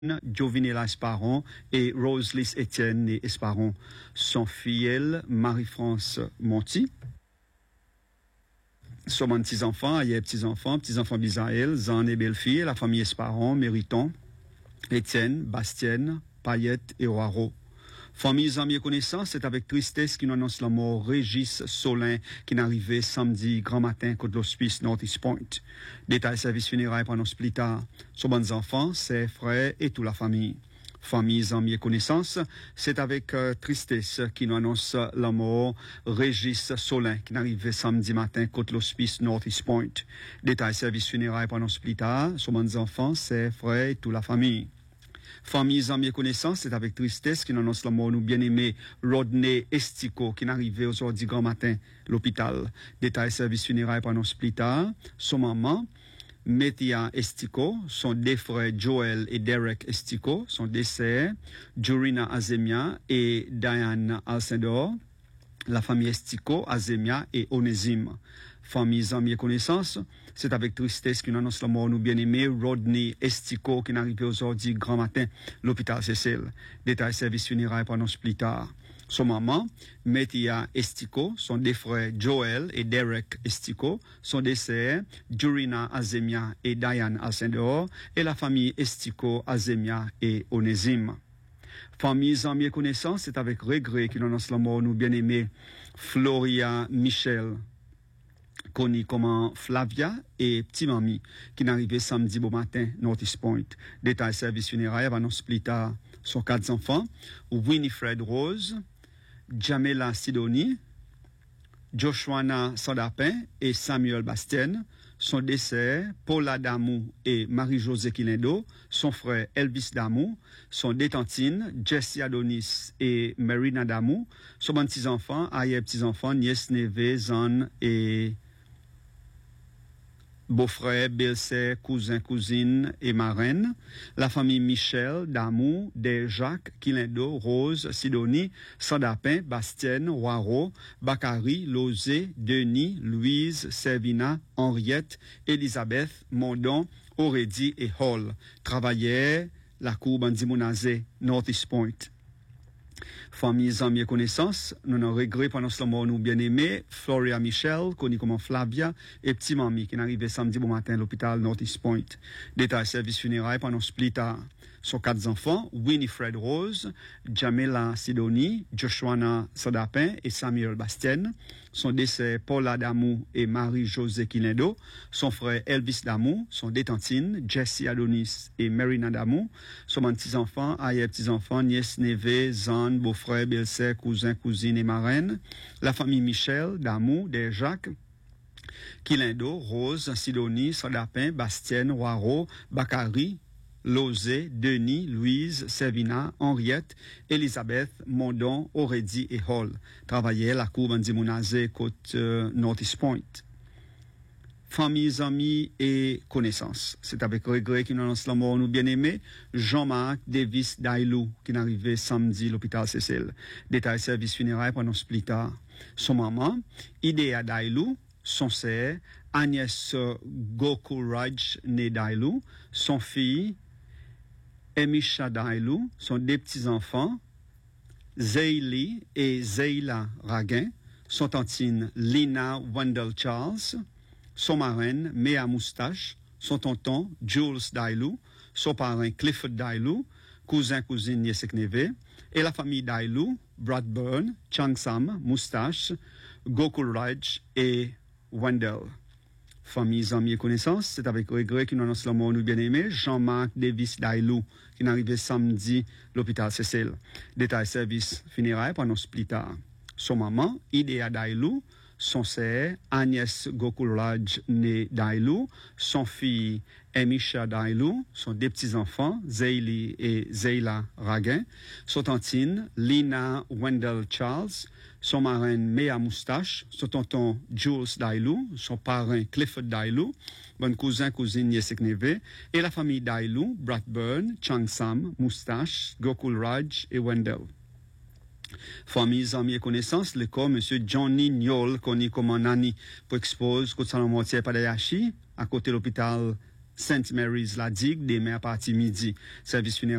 Jovinella Esparon et Roselys Etienne et Esparon. Son filleule, Marie-France Monti. Son petits-enfants, il y a petits-enfants d'Israël, Zan et belle-fille, la famille Esparon, Mériton, Étienne, Bastienne, Payette et Roiro. Famille, amis et connaissances, c'est avec tristesse qu'il nous annonce la mort Régis Solin qui est arrivé samedi grand matin côté l'hospice Northeast Point. Détail service funéraire pendant ce plus tard. Son bons enfants, ses frères et toute la famille. Famille, amis et connaissances, c'est avec tristesse qu'il nous annonce la mort Régis Solin qui est arrivé samedi matin côté l'hospice Northeast Point. Détail service funéraire pendant ce plus tard. Son bons enfants, ses frères et toute la famille. Famille, amis et connaissances, c'est avec tristesse qu'il annonce la mort nous bien-aimé Rodney Estico qui est arrivé aujourd'hui grand matin l'hôpital. Détail service funéraire pendant ce plus tard. Son maman, Métia Estico, son deux frères Joel et Derek Estico, son décès, Jurina Azemia et Diane Alcindor, la famille Estico, Azemia et Onésime. Famille, amis et connaissances, c'est avec tristesse qu'il annonce la mort nous bien-aimé Rodney Estico qui est arrivé aujourd'hui grand matin l'hôpital Cécile. Détail service funéraire pendant ce plus tard. Son maman, Métia Estico, son deux frères Joel et Derek Estico, son décès, Jurina Azemia et Diane Alcindor, et la famille Estico, Azemia et Onésime. Famille, amis et connaissances, c'est avec regret qu'il annonce la mort nous bien-aimé Floria Michel, connu comme Flavia et Petit Mami, qui est arrivé samedi bon matin, Northeast Point. Détail service funéraire, annonce plus tard. Son quatre enfants, Winifred Rose, Jamela Sidoni, Joshua Sodapin et Samuel Bastien. Son décès, Paula Damou et Marie-Josée Quilindo, son frère Elvis Damou, son détentine, Jessie Adonis et Marina Damou, son bon petits-enfants, arrière petits-enfants, nièce, neveu, Zan et beau-frère, belle-sœur, cousin, cousine et marraine, la famille Michel, Damou, Jacques, Quilindo, Rose, Sidonie, Sandapin, Bastienne, Roiro, Bakary, Lozé, Denis, Louise, Servina, Henriette, Elisabeth, Mondon, Aurédie et Hall. Travaillaient la cour Bandimounazé, Northeast Point. Famille, amis et connaissances, nous n'en regret pendant ce moment nous bien-aimés, Floria Michel, connue comme Flavia, et Petit Mami, qui est arrivé samedi bon matin à l'hôpital Northeast Point. Détail service funéraire pendant ce plus tard. Son quatre enfants, Winifred Rose, Jamela Sidoni, Joshua Sodapin et Samuel Bastien. Son décès, Paula Damou et Marie-Josée Quilindo. Son frère Elvis Damou, son détentine, Jessie Adonis et Marina Damou. Son petits-enfants, arrière petits-enfants, nièce, neveu, Zan, beau-frère, belle-sœur, cousin, cousine et marraine. La famille Michel, Damou, Jacques, Quilindo, Rose, Sidonie, Sodapin, Bastienne, Roiro, Bakary, Lozé, Denis, Louise, Servina, Henriette, Elisabeth, Mondon, Aurédie et Hall. Travaillaient la cour Bandimounazé côte Northeast Point. Famille, amis et connaissances. C'est avec regret qu'il nous annonce la mort nous bien-aimés, Jean-Marc Davis Dailou, qui est arrivé samedi à l'hôpital Cécile. Détail service funéraire pendant ce plus tard. Son maman, Idea Dailou, son sœur, Agnès Gokuraj né Dailou, son fille, Emisha Dailou, son deux petits-enfants, Zeyli et Zeyla Raguin, son tantine Lina Wendell Charles, son marraine Mea Moustache, son tonton Jules Dailou, son parrain Clifford Dailou, cousin, cousine, nièce et neveu, et la famille Dailou, Bradburn, Changsam, Moustache, Gokulraj et Wendell. Famille, amis et connaissances, c'est avec regret qu'il nous annonce la mort nous bien-aimés, Jean-Marc Davis Dailou, qui est arrivé samedi à l'hôpital Cécile. Détail service funéraire pendant ce plus tard. Son maman, Idea Dailou, son sœur, Agnès Gokulraj né Dailou, son fille, Emisha Dailou, son deux petits-enfants, Zeyli et Zeyla Raguin, son tantine, Lina Wendell Charles, son marraine Mea Moustache, son tonton Jules Dailou, son parrain Clifford Dailou, bon cousin, cousine, nièce et neveu, et la famille Dailou, Bradburn, Changsam, Moustache, Gokulraj et Wendell. Famille, amis et connaissances, le corps, monsieur Johnny Niol, connu comme Nani, pour expose, côté Salon Mortier Padayashi, à côté de l'hôpital St. Mary's la Digue demain à partir midi. Service funéraire